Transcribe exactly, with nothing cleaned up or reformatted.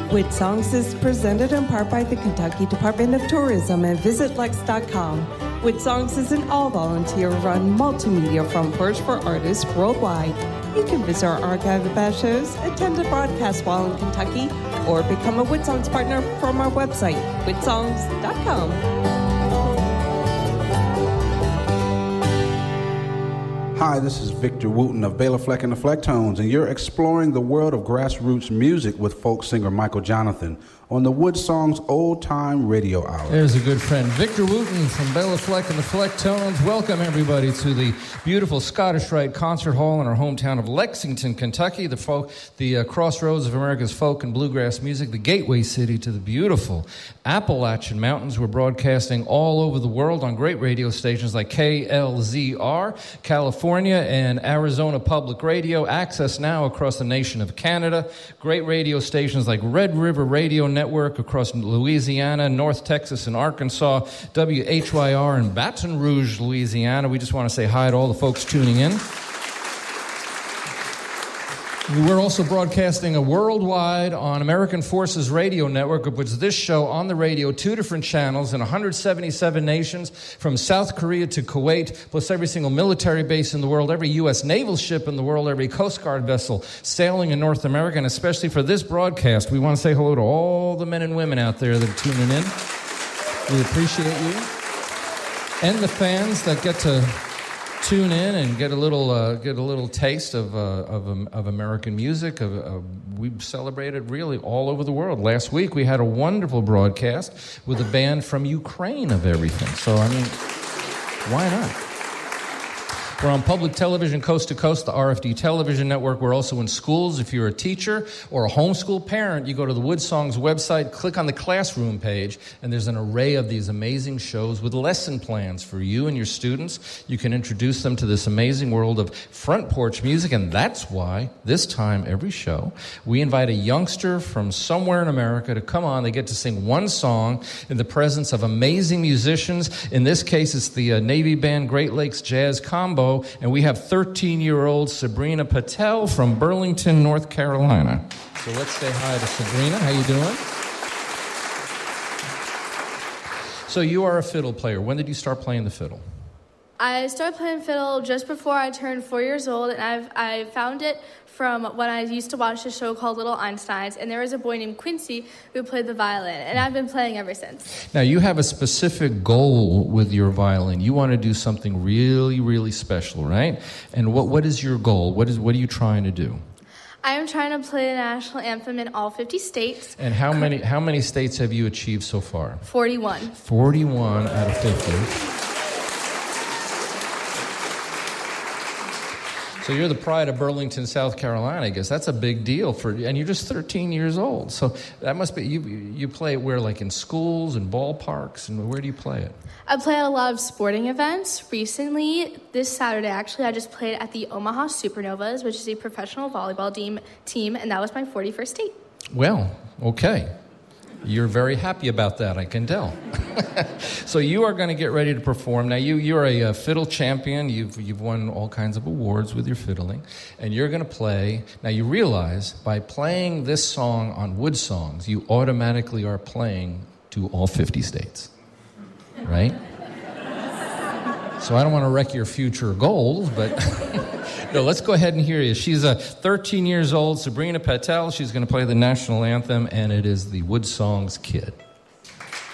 Wood Songs is presented in part by the Kentucky Department of Tourism and Visit Lex dot com. Wood Songs is an all-volunteer-run multimedia front porch for artists worldwide. You can visit our archive of past shows, attend a broadcast while in Kentucky, or become a Wood Songs partner from our website, wood songs dot com. Hi, this is Victor Wooten of Bela Fleck and the Flecktones, and you're exploring the world of grassroots music with folk singer Michael Jonathan on the Wood Songs Old Time Radio Hour. There's a good friend, Victor Wooten from Bela Fleck and the Flecktones. Welcome, everybody, to the beautiful Scottish Rite Concert Hall in our hometown of Lexington, Kentucky, the folk, the uh, crossroads of America's folk and bluegrass music, the gateway city to the beautiful Appalachian Mountains. We're broadcasting all over the world on great radio stations like K L Z R, California, and Arizona Public Radio. Access now across the nation of Canada. Great radio stations like Red River Radio Network across Louisiana, North Texas, and Arkansas, W H Y R in Baton Rouge, Louisiana. We just want to say hi to all the folks tuning in. We're also broadcasting a worldwide on American Forces Radio Network, of which this show on the radio, two different channels in one hundred seventy-seven nations, from South Korea to Kuwait, plus every single military base in the world, every U S naval ship in the world, every Coast Guard vessel sailing in North America, and especially for this broadcast, we want to say hello to all the men and women out there that are tuning in. We appreciate you. And the fans that get to tune in and get a little uh, get a little taste of uh, of, um, of American music. Of, uh, we've celebrated really all over the world. Last week we had a wonderful broadcast with a band from Ukraine of everything. So I mean, why not? We're on public television coast to coast, the R F D television network. We're also in schools. If you're a teacher or a homeschool parent, you go to the Wood Songs website, click on the classroom page, and there's an array of these amazing shows with lesson plans for you and your students. You can introduce them to this amazing world of front porch music, and that's why this time every show we invite a youngster from somewhere in America to come on. They get to sing one song in the presence of amazing musicians. In this case, it's the uh, Navy Band Great Lakes Jazz Combo. And we have thirteen-year-old Sabrina Patel from Burlington, North Carolina. So let's say hi to Sabrina. How you doing? So you are a fiddle player. When did you start playing the fiddle? I started playing fiddle just before I turned four years old, and I've I found it from when I used to watch a show called Little Einsteins, and there was a boy named Quincy who played the violin, and I've been playing ever since. Now, you have a specific goal with your violin. You want to do something really, really special, right? And what what is your goal? What is what are you trying to do? I am trying to play the national anthem in all fifty states. And how many how many states have you achieved so far? forty-one. forty-one out of fifty. So you're the pride of Burlington, South Carolina, I guess. That's a big deal for, and you're just thirteen years old. So that must be, you you play it where, like in schools and ballparks, and where do you play it? I play at a lot of sporting events. Recently, this Saturday, actually, I just played at the Omaha Supernovas, which is a professional volleyball team, team, and that was my forty-first state. Well, okay. You're very happy about that, I can tell. So you are going to get ready to perform. Now, you, you're a, a fiddle champion. You've, you've won all kinds of awards with your fiddling. And you're going to play. Now, you realize by playing this song on Wood Songs, you automatically are playing to all fifty states. Right? So I don't want to wreck your future goals, but no, let's go ahead and hear you. She's a thirteen years old, Sabrina Patel. She's going to play the national anthem, and it is the Wood Songs Kid.